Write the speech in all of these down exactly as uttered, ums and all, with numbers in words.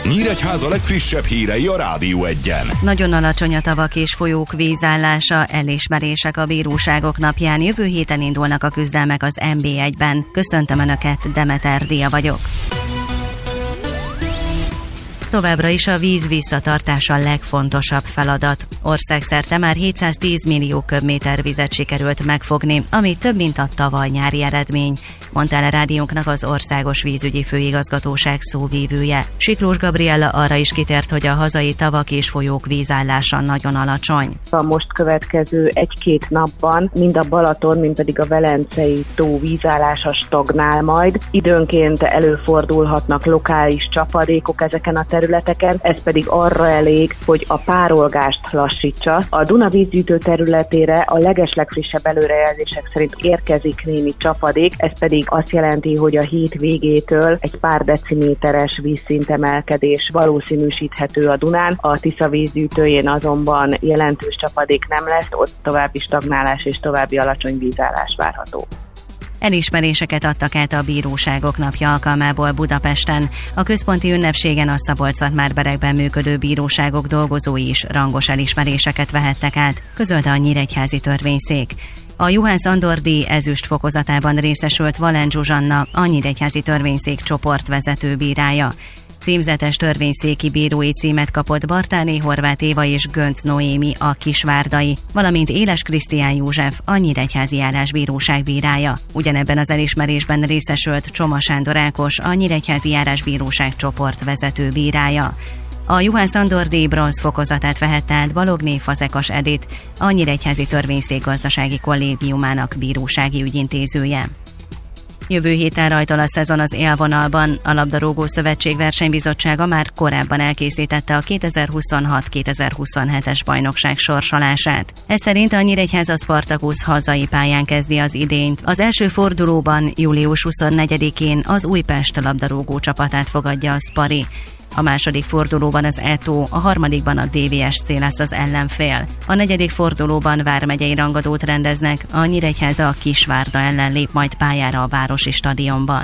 Nyíregyháza legfrissebb hírei a Rádió Egyen. Nagyon alacsony a tavak és folyók vízállása, elismerések a bíróságok napján. Jövő héten indulnak a küzdelmek az en bé egyben. Köszöntöm Önöket, Demeter Dia vagyok. Továbbra is a víz visszatartása a legfontosabb feladat. Országszerte már hétszáztíz millió köbméter vizet sikerült megfogni, ami több, mint a tavaly nyári eredmény, mondta el a rádiónknak az Országos Vízügyi Főigazgatóság szóvívője. Siklós Gabriella arra is kitért, hogy a hazai tavak és folyók vízállása nagyon alacsony. A most következő egy-két napban mind a Balaton, mind pedig a Velencei tó vízállása stagnál majd. Időnként előfordulhatnak lokális csapadékok ezeken a területeken, ez pedig arra elég, hogy a párolgást lassítsa. A Duna vízgyűjtő területére a legeslegfrissebb előrejelzések szerint érkezik némi csapadék, ez pedig azt jelenti, hogy a hét végétől egy pár deciméteres vízszintemelkedés valószínűsíthető a Dunán. A Tisza vízgyűjtőjén azonban jelentős csapadék nem lesz, ott további stagnálás és további alacsony vízállás várható. Elismeréseket adtak át a Bíróságok Napja alkalmából Budapesten. A központi ünnepségen a Szabolcs-Szatmár-Berekben működő bíróságok dolgozói is rangos elismeréseket vehettek át, közölte a Nyíregyházi Törvényszék. A Juhász Andor díj ezüst fokozatában részesült Valent Zsuzsanna, a Nyíregyházi Törvényszék csoportvezető bírája. Címzetes törvényszéki bírói címet kapott Bartáné Horváth Éva és Gönc Noémi, a kisvárdai, valamint Éles Krisztián József, a Nyíregyházi Járásbíróság bírája. Ugyanebben az elismerésben részesült Csoma Sándor Ákos, a Nyíregyházi Járásbíróság csoportvezető bírája. A Juhász Andor díj bronz fokozatát vehette át Balogné Fazekas Edit, a Nyíregyházi Törvényszék gazdasági kollégiumának bírósági ügyintézője. Jövő héten rajtol a szezon az élvonalban. A Labdarúgó Szövetség versenybizottsága már korábban elkészítette a kétezer-huszonhat kétezer-huszonhetes bajnokság sorsolását. Ez szerint a Nyíregyháza Spartacus hazai pályán kezdi az idényt. Az első fordulóban július huszonnegyedikén az Újpest labdarúgó csapatát fogadja a Spari. A második fordulóban az é té o, a harmadikban a dé vé es cé lesz az ellenfél. A negyedik fordulóban vármegyei rangadót rendeznek, a Nyíregyháza a Kisvárda ellen lép majd pályára a Városi Stadionban.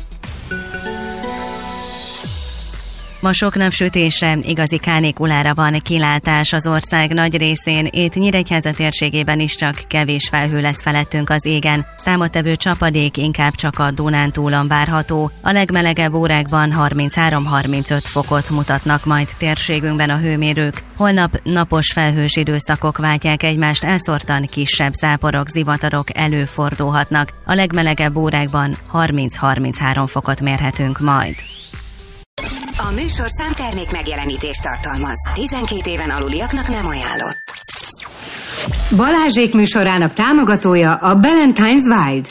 Ma sok napsütésre, igazi kánikulára van kilátás az ország nagy részén, itt Nyíregyháza térségében is csak kevés felhő lesz felettünk az égen. Számottevő csapadék inkább csak a Dunántúlon várható. A legmelegebb órákban harminchárom-harmincöt fokot mutatnak majd térségünkben a hőmérők. Holnap napos felhős időszakok váltják egymást, elszórtan kisebb záporok, zivatarok előfordulhatnak. A legmelegebb órákban harminc-harminchárom fokot mérhetünk majd. A műsor számtermék megjelenítést tartalmaz. tizenkét éven aluliaknak nem ajánlott. Balázsék műsorának támogatója a Ballantine's Wild.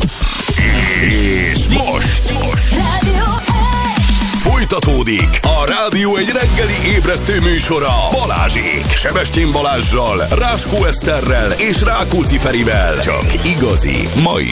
És most, most. Rádió Folytatódik a Rádió egy reggeli ébresztő műsora Balázsék, Sebestyén Balázssal, Ráskó Eszterrel és Rákóczi Ferivel. Csak igazi, mai